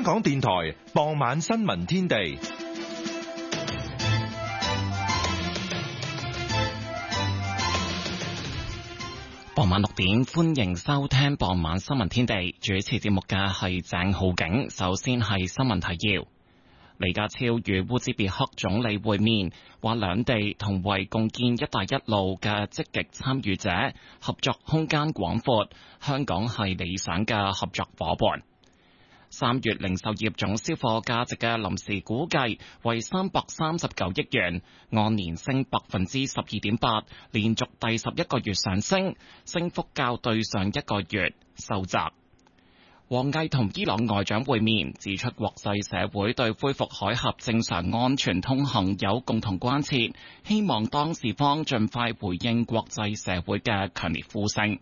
港電台傍晚新聞天地。 傍晚6點，歡迎收聽傍晚新聞天地。主持節目嘅係鄭浩景。首先係新聞提要。李家超與烏茲別克總理會面，話兩地同為共建一帶一路嘅積極參與者，合作空間廣闊，香港係理想嘅合作夥伴。3月零售業總銷貨價值嘅臨時估計為339億元，按年升12.8%，連續第11個月上升，升幅較對上一個月收窄。王毅同伊朗外長會面，指出國際社會對恢復海峽正常安全通行有共同關切，希望當事方盡快回應國際社會嘅強烈呼聲。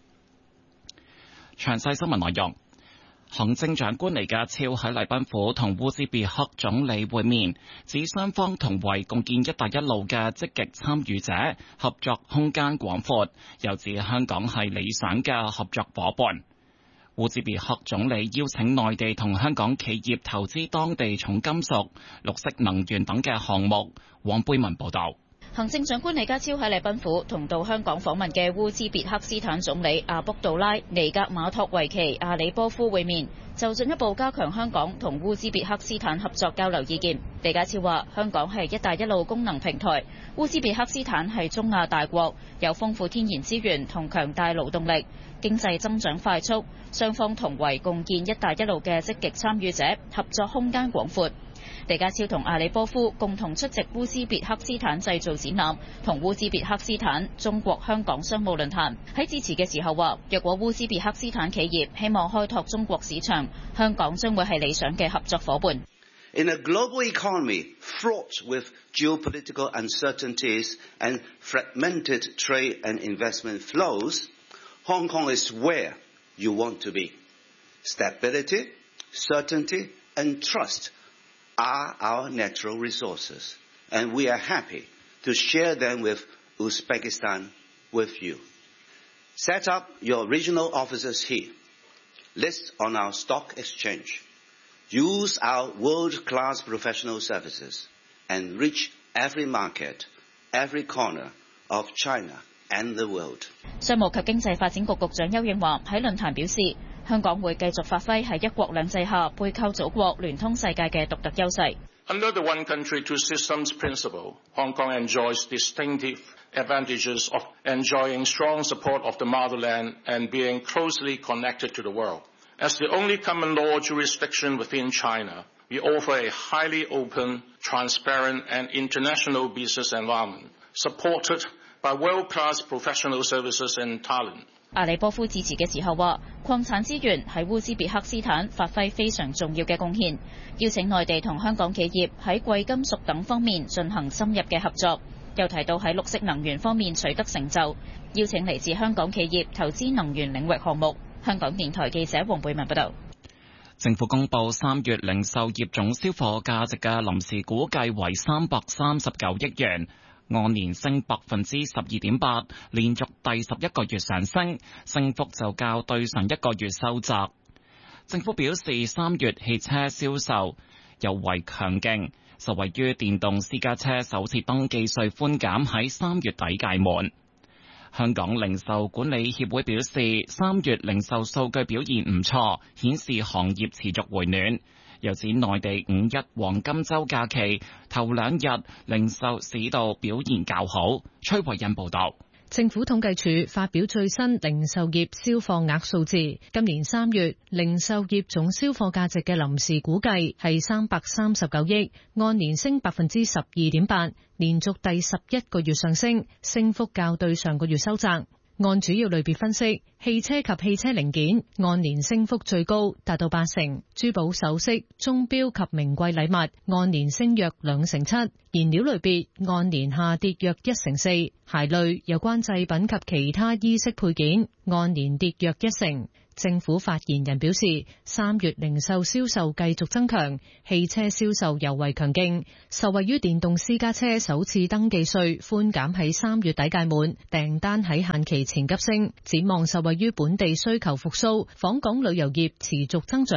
詳細新聞內容。行政長官李家超喺禮賓府同烏茲別克總理會面，指雙方同為共建一帶一路嘅積極參與者，合作空間廣闊，又指香港係理想嘅合作夥伴。烏茲別克總理邀請內地同香港企業投資當地重金屬、綠色能源等嘅項目。黃貝文報道。 行政長官李家超喺禮賓府同到香港訪問嘅烏茲別克斯坦總理阿卜杜拉尼格馬托維奇阿里波夫會面，就進一步加強香港同烏茲別克斯坦合作交流意見。李家超話：香港係一帶一路功能平台，烏茲別克斯坦係中亞大國，有豐富天然資源同強大勞動力，經濟增長快速，雙方同為共建一帶一路嘅積極參與者，合作空間廣闊。李家超同阿里波夫共同出席烏茲別克斯坦製造展覽同烏茲別克斯坦中國香港商務論壇。喺致辭嘅時候話，若果烏茲別克斯坦企業希望開拓中國市場，香港將會係理想嘅合作夥伴。 In a global economy fraught with geopolitical uncertainties and fragmented trade and investment flows, Hong Kong is where you want to be. Stability, certainty, and trust are our natural resources, and we are happy to share them with Uzbekistan with you. Set up your regional offices here. List on our stock exchange. Use our world-class professional services and reach every market, every corner of China and the world. 商務及經濟發展局局長邱應華喺論壇表示，香港會繼續發揮喺一國兩制下背靠祖國、聯通世界嘅獨特優勢。 Under the one country, two systems principle, Hong Kong enjoys distinctive advantages of enjoying strong support of the motherland and being closely connected to the world. As the only common law jurisdiction within China, we offer a highly open, transparent, and international business environment, supported by world-class professional services and talent. 阿里波夫致辭嘅時候話，礦產資源喺烏茲別克斯坦發揮非常重要嘅貢獻，邀請內地同香港企業喺貴金屬等方面進行深入嘅合作。又提到喺綠色能源方面取得成就，邀請嚟自香港企業投資能源領域項目。香港電台記者黃貝文報道。 政府公布3月零售業總銷貨價值嘅臨時估計為339億元。按年升12.8%，連續第11個月上升，升幅就較對上一個月收窄。政府表示，3月汽車銷售尤為強勁，受惠於電動私家車首次登記稅寬減喺3月底屆滿。香港零售管理協會表示，3月零售數據表現唔錯，顯示行業持續回暖。又指內地5一黃金週假期頭2日零售市道表現較好。崔慧欣報道。 政府統計處發表最新零售業銷貨額數字，今年3月零售業總銷貨價值嘅臨時估計係339億，按年升12.8%，連續第11個月上升，升幅較對上個月收窄。按主要類別分析，汽車及汽車零件按年升幅最高，達到80%；珠寶首飾、鐘錶及名貴禮物按年升約2成7%；燃料類別按年下跌約1成4%；鞋類、有關製品及其他衣飾配件按年跌約1成。政府發言人表示，3月零售銷售繼續增強，汽車銷售尤為強勁，受惠於電動私家車首次登記稅寬減喺3月底屆滿，訂單喺限期前急升。展望受惠於本地需求復甦，訪港旅遊業持續增長。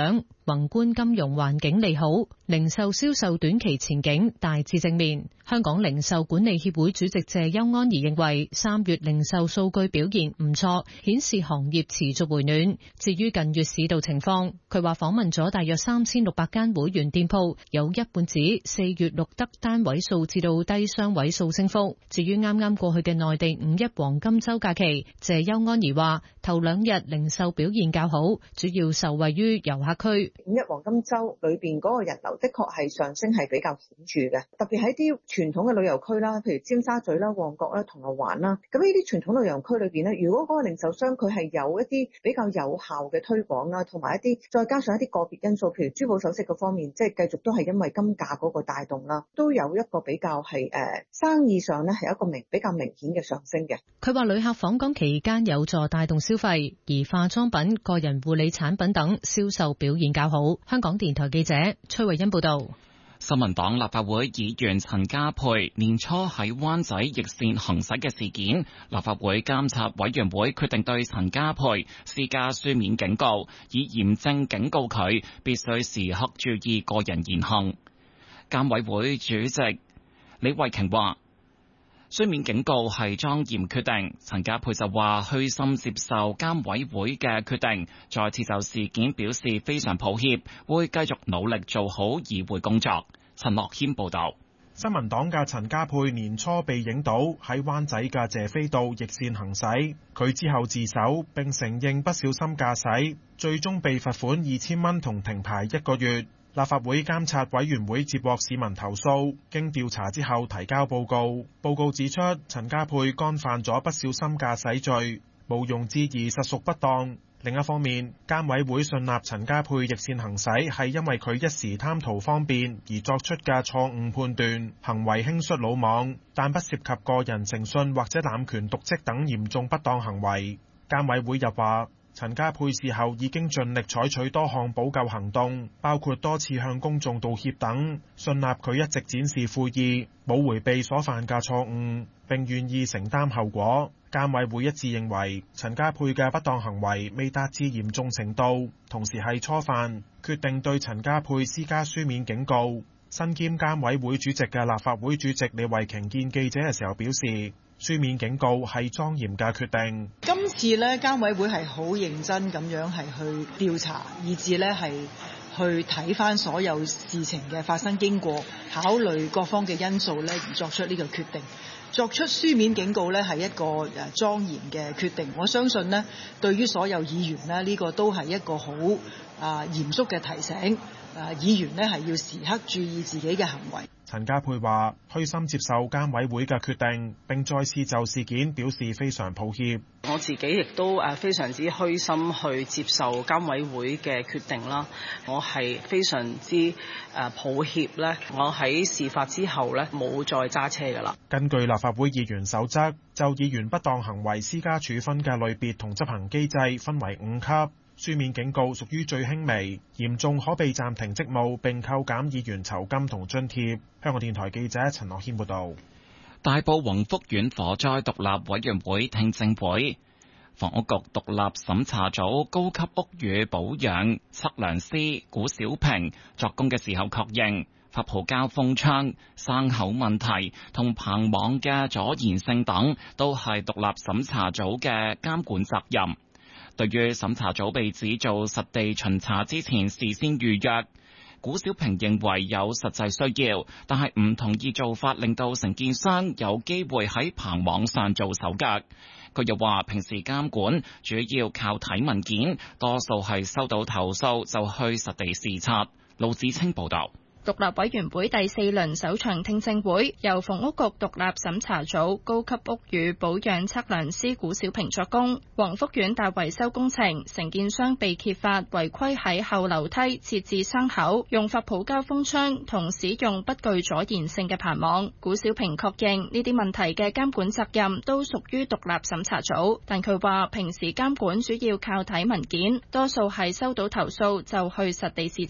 宏觀金融環境利好，零售銷售短期前景大致正面。香港零售管理協會主席謝邱安儀認為，3月零售數據表現唔錯，顯示行業持續回暖。至於近月市道情況，佢話訪問咗大約3600間會員店鋪，有一半指4月錄得單位數至到低雙位數升幅。至於啱啱過去嘅內地五一黃金週假期，謝邱安儀話頭2日零售表現較好，主要受惠於遊客區。 五一黃金週裏邊嗰個人流的確係上升係比較顯著嘅，特別喺啲傳統嘅旅遊區啦，譬如尖沙咀啦、旺角啦、銅鑼灣啦，咁呢啲傳統旅遊區裏邊咧，如果嗰個零售商佢係有一啲比較有效嘅推廣啦，同埋一啲再加上一啲個別因素，譬如珠寶首飾嗰方面，即係繼續都係因為金價嗰個帶動啦，都有一個比較係生意上咧係一個比較明顯嘅上升嘅。 佢話旅客訪港期間有助帶動消費，而化妝品、個人護理產品等銷售表現較好。香港電台記者崔慧欣報道。 新民黨立法會議員陳家珮年初喺灣仔逆線行駛嘅事件，立法會監察委員會決定對陳家珮施加書面警告，以嚴正警告佢必須時刻注意個人言行。監委會主席李慧瓊話：書面警告係莊嚴決定。陳家珮就話虛心接受監委會嘅決定，再次就事件表示非常抱歉，會繼續努力做好議會工作。陳樂謙報道。 新民黨嘅陳家珮年初被影到喺灣仔嘅謝斐道逆線行駛，佢之後自首並承認不小心駕駛，最終被罰款2000蚊同停牌1個月。立法會監察委員會接獲市民投訴，經調查之後提交報告。報告指出，陳家珮干犯咗不小心駕駛罪，毋庸置疑實屬不當。另一方面，監委會信納陳家珮逆線行駛係因為佢一時貪圖方便而作出嘅錯誤判斷，行為輕率魯莽，但不涉及個人誠信或者濫權瀆職等嚴重不當行為。監委會又話，陳家珮事後已經盡力採取多項補救行動，包括多次向公眾道歉等，信納佢一直展示悔意，冇迴避所犯嘅錯誤，並願意承擔後果。監委會一致認為陳家珮嘅不當行為未達至嚴重程度，同時係初犯，決定對陳家珮施加書面警告。身兼監委會主席嘅立法會主席李慧瓊見記者嘅時候表示，書面警告係莊嚴嘅決定。 今次呢，監委會係好認真咁樣係去調查，以至呢係去睇翻所有事情嘅發生經過，考慮各方嘅因素呢而作出呢個決定。作出書面警告呢係一個莊嚴嘅決定。我相信呢，對於所有議員呢，呢個都係一個好嚴肅嘅提醒。議員呢係要時刻注意自己嘅行為。 陳家珮話虛心接受監委會嘅決定，並再次就事件表示非常抱歉。 我自己亦都非常之虛心去接受監委會嘅決定啦。我係非常之抱歉咧，我喺事發之後咧冇再揸車㗎啦。 根據立法會議員守則，就議員不當行為施加處分嘅類別同執行機制分為5級。書面警告屬於最輕微，嚴重可被暫停職務並扣減議員酬金同津貼。香港電台記者陳樂謙報道。 大埔宏福苑火災獨立委員會聽證會，房屋局獨立審查組高級屋宇保養測量師古小平作供嘅時候確認，發泡膠封窗、生口問題同棚網嘅阻燃性等都係獨立審查組嘅監管責任。對於審查組被指做實地巡查之前事先預約，古小平認為有實際需要，但係唔同意做法令到承建商有機會喺棚網上做手腳。佢又話平時監管主要靠睇文件，多數係收到投訴就去實地視察。盧子清報道。 獨立委員會第4輪首場聽證會由房屋局獨立審查組高級屋宇保養測量師古小平作供。宏福苑大維修工程承建商被揭發違規喺後樓梯設置生口，用發泡膠封窗同使用不具阻燃性嘅棚網。古小平確認呢啲問題嘅監管責任都屬於獨立審查組，但佢話平時監管主要靠睇文件，多數係收到投訴就去實地視察。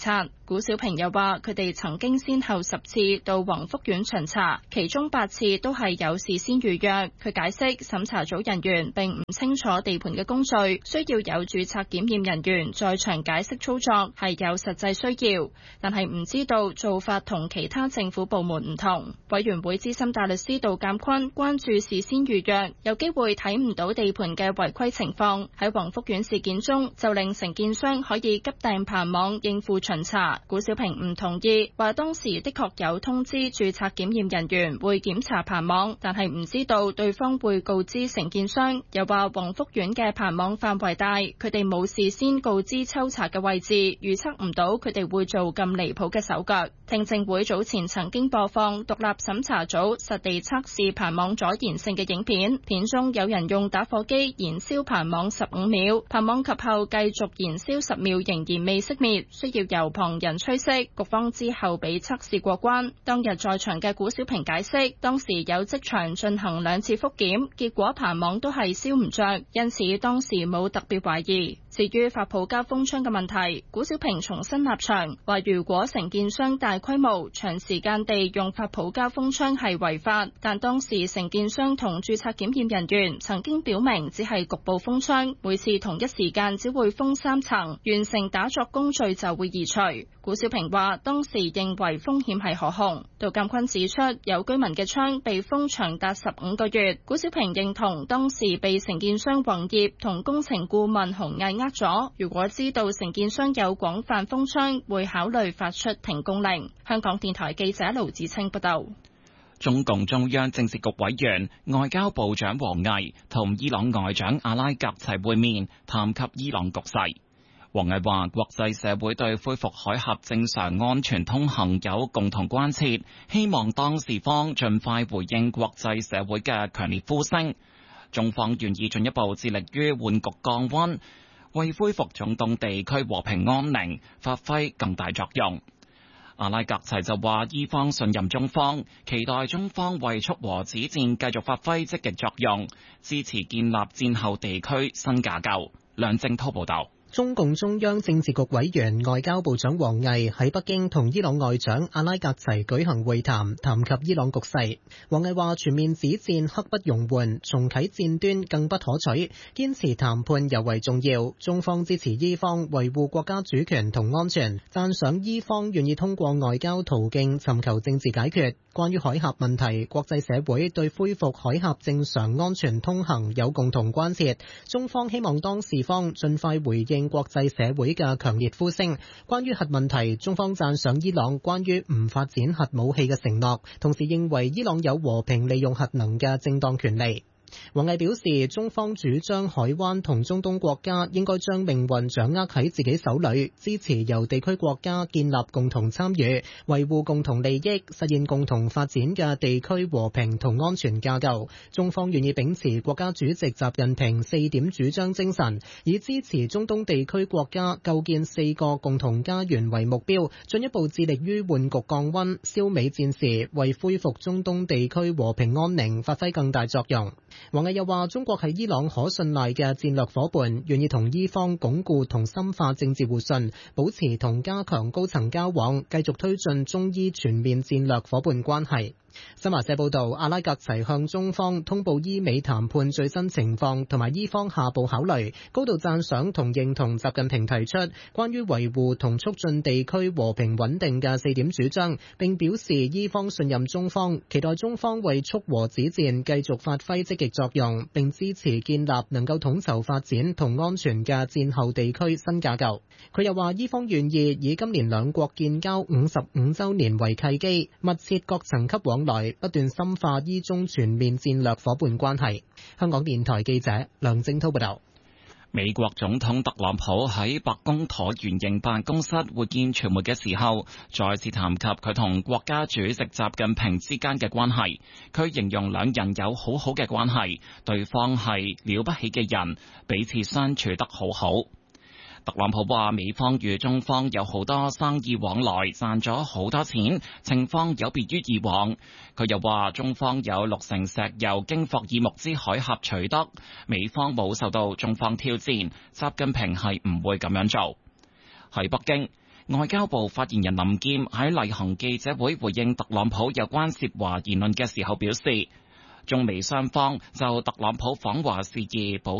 古小平又話，佢哋曾經先後10次到宏福苑巡查，其中8次都係有事先預約。佢解釋，審查組人員並唔清楚地盤嘅工序，需要有註冊檢驗人員在場解釋操作，係有實際需要，但係唔知道做法同其他政府部門唔同。委員會資深大律師杜鑑坤關注事先預約有機會睇唔到地盤嘅違規情況，喺宏福苑事件中就令承建商可以急訂棚網應付巡查。古小平唔同意，話當時的確有通知註冊檢驗人員會檢查棚網，但係唔知道對方會告知承建商。又話宏福苑嘅棚網範圍大，佢哋冇事先告知抽查嘅位置，預測唔到佢哋會做咁離譜嘅手腳。聽證會早前曾經播放獨立審查組實地測試棚網阻燃性嘅影片，片中有人用打火機燃燒棚網15秒，棚網及後繼續燃燒10秒仍然未熄滅，需要由旁人吹熄。局方之後俾測試過關。當日在場嘅古小平解釋，當時有即場進行2次復檢，結果棚網都係燒唔着，因此當時冇特別懷疑。至於發泡膠封窗嘅問題，古小平重新立場，話如果承建商大規模、長時間地用發泡膠封窗係違法，但當時承建商同註冊檢驗人員曾經表明只係局部封窗，每次同一時間只會封3層，完成打鑿工序就會移除。古小平話當時認為風險係可控。杜鑑坤指出，有居民嘅窗被封長達15個月。古小平認同當時被承建商宏業同工程顧問鴻毅咗，如果知道承建商有廣泛封窗，會考慮發出停工令。香港電台記者盧子清報道。 中共中央政治局委員、外交部長王毅同伊朗外長阿拉格齊會面，談及伊朗局勢。王毅話：國際社會對恢復海峽正常安全通行有共同關切，希望當事方盡快回應國際社會嘅強烈呼聲。中方願意進一步致力於緩局降溫，為恢復中東地區和平安寧發揮更大作用。阿拉格齊就話，伊方信任中方，期待中方為促和止戰繼續發揮積極作用，支持建立戰後地區新架構。梁正滔報導。 中共中央政治局委員、外交部長王毅喺北京同伊朗外長阿拉格齊舉行會談，談及伊朗局勢。王毅話：全面止戰刻不容緩，重啟戰端更不可取，堅持談判尤為重要。中方支持伊方維護國家主權同安全，讚賞伊方願意通過外交途徑尋求政治解決。關於海峽問題，國際社會對恢復海峽正常安全通行有共同關切，中方希望當事方盡快回應國際社會嘅強烈呼聲。關於核問題，中方讚賞伊朗關於唔發展核武器嘅承諾，同時認為伊朗有和平利用核能嘅正當權利。王毅表示，中方主張海灣同中東國家應該將命運掌握喺自己手裏，支持由地區國家建立共同參與、維護共同利益、實現共同發展嘅地區和平同安全架構。中方願意秉持國家主席習近平4點主張精神，以支持中東地區國家構建4個共同家園為目標，進一步致力於緩局降溫、消弭戰事，為恢復中東地區和平安寧發揮更大作用。王毅又話：中國係伊朗可信賴嘅戰略夥伴，願意同伊方鞏固同深化政治互信，保持同加強高層交往，繼續推進中伊全面戰略夥伴關係。新華社報道，阿拉格齊向中方通報伊美談判最新情況同埋伊方下步考慮，高度讚賞同認同習近平提出關於維護同促進地區和平穩定嘅4點主張，並表示伊方信任中方，期待中方為促和止戰繼續發揮積極作用，並支持建立能夠統籌發展同安全嘅戰後地區新架構。佢又話，伊方願意以今年兩國建交55週年為契機，密切各層級往來，不斷深化伊中全面戰略夥伴關係。香港電台記者梁正滔報道。 美國總統特朗普喺白宮橢圓形辦公室會見傳媒嘅時候，再次談及佢同國家主席習近平之間嘅關係。佢形容兩人有好好嘅關係，對方係了不起嘅人，彼此相處得好好。特朗普話：美方與中方有好多生意往來，賺咗好多錢，情況有別於以往。佢又話：中方有6成石油經霍爾木茲海峽取得，美方冇受到中方挑戰，習近平係唔會咁樣做。喺北京， 外交部發言人林劍喺例行記者會回應特朗普有關涉華言論嘅時候表示，中美雙方就特朗普訪華事宜保